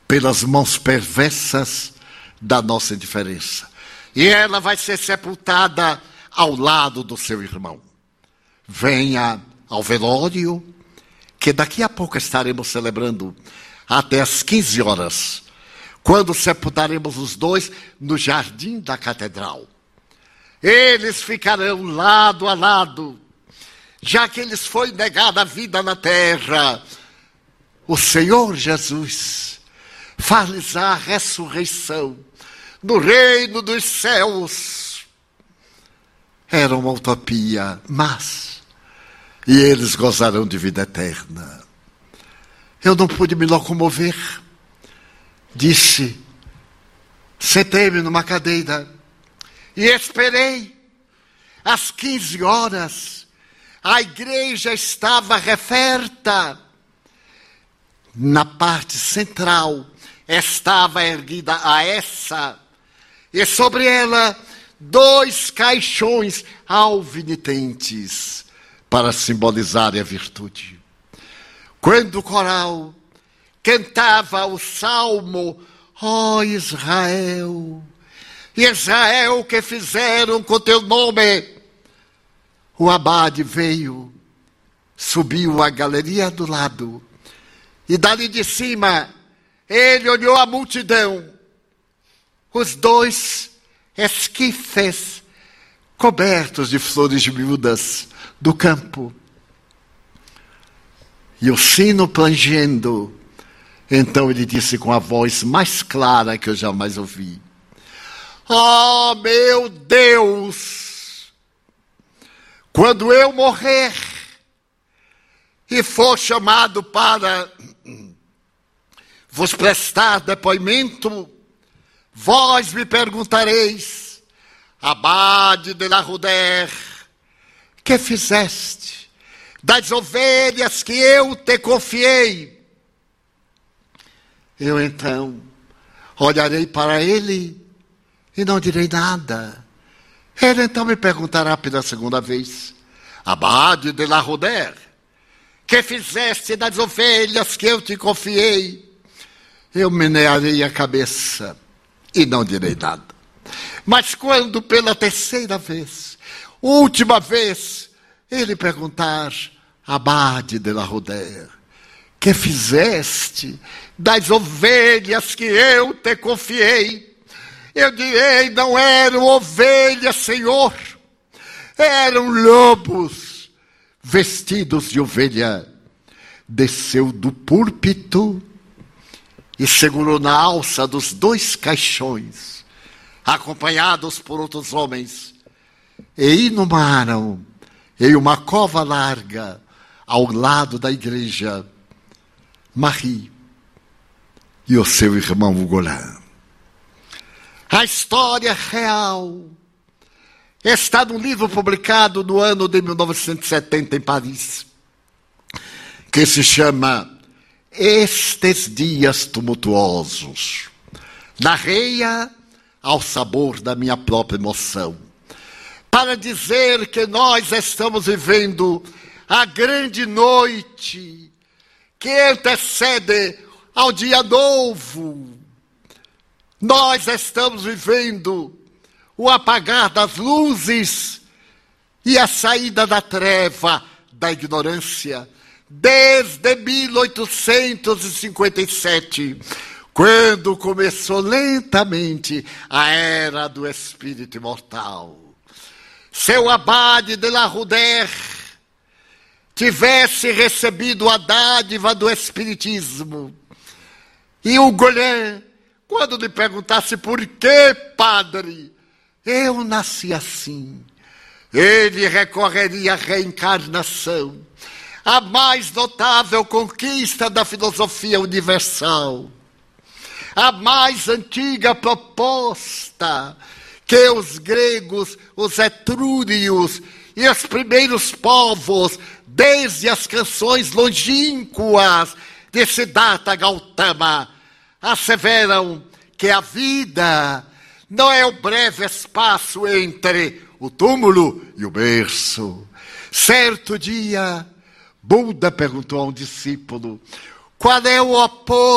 pelas mãos perversas da nossa indiferença. E ela vai ser sepultada ao lado do seu irmão. Venha ao velório, que daqui a pouco estaremos celebrando até às 15 horas, quando sepultaremos os dois no jardim da catedral. Eles ficarão lado a lado, já que lhes foi negada a vida na terra. O Senhor Jesus faz a ressurreição no reino dos céus. Era uma utopia, mas e eles gozarão de vida eterna. Eu não pude me locomover. Disse, sentei-me numa cadeira e esperei. Às 15 horas, a igreja estava referta. Na parte central estava erguida a essa, e sobre ela 2 caixões alvinitentes para simbolizarem a virtude. Quando o coral cantava o salmo, ó Israel, Israel que fizeram com teu nome, o abade veio, subiu a galeria do lado, e dali de cima, ele olhou a multidão, os 2 esquifes cobertos de flores miúdas do campo, e o sino plangendo. Então ele disse com a voz mais clara que eu jamais ouvi: oh, meu Deus, quando eu morrer e for chamado para vos prestar depoimento, vós me perguntareis, abade de la Roudère, que fizeste das ovelhas que eu te confiei? Eu então olharei para ele e não direi nada. Ele então me perguntará pela segunda vez, abade de la Roudère, que fizeste das ovelhas que eu te confiei? Eu menearei a cabeça e não direi nada. Mas quando pela terceira vez, última vez, ele perguntar, abade de la Roudère, que fizeste das ovelhas que eu te confiei? Eu direi, não eram ovelhas, Senhor, eram lobos vestidos de ovelha. Desceu do púlpito e segurou na alça dos 2 caixões, acompanhados por outros homens, e inumaram em uma cova larga ao lado da igreja Marie e o seu irmão Hugolin. A história real está num livro publicado no ano de 1970 em Paris, que se chama Estes Dias Tumultuosos. Narrei-a ao sabor da minha própria emoção, para dizer que nós estamos vivendo a grande noite que antecede ao dia novo. Nós estamos vivendo o apagar das luzes e a saída da treva, da ignorância, desde 1857, quando começou lentamente a era do espírito imortal. Seu abade de la Roudère tivesse recebido a dádiva do espiritismo, e o Hugolin, quando lhe perguntasse por que, padre, eu nasci assim, ele recorreria à reencarnação, a mais notável conquista da filosofia universal, a mais antiga proposta que os gregos, os etrúrios e os primeiros povos, desde as canções longínquas de Siddhartha Gautama, asseveram que a vida não é o breve espaço entre o túmulo e o berço. Certo dia, Buda perguntou a um discípulo, qual é o oposto